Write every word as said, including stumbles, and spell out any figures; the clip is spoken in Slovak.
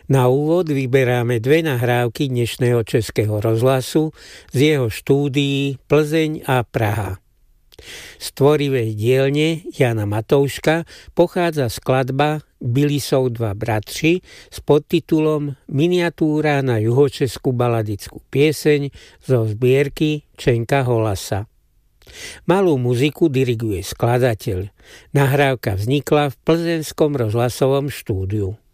Na úvod vyberáme dve nahrávky dnešného Českého rozhlasu z jeho štúdií Plzeň a Praha. Z tvorivej dielne Jana Matouška pochádza skladba Byli sú dva bratři s podtitulom Miniatúra na juhočeskú baladickú pieseň zo zbierky Čenka Holasa. Malú muziku diriguje skladateľ. Nahrávka vznikla v plzeňskom rozhlasovom štúdiu.